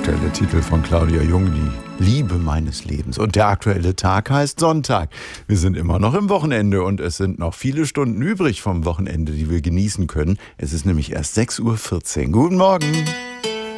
aktuelle Titel von Claudia Jung, die Liebe meines Lebens. Und der aktuelle Tag heißt Sonntag. Wir sind immer noch im Wochenende und es sind noch viele Stunden übrig vom Wochenende, die wir genießen können. Es ist nämlich erst 6:14 Uhr. Guten Morgen.